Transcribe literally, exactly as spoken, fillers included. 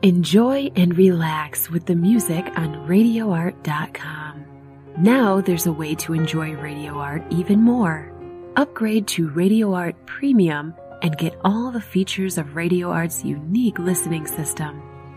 Enjoy and relax with the music on radio art dot com. Now there's a way to enjoy Radio Art even more. Upgrade to Radio Art Premium and get all the features of Radio Art's unique listening system.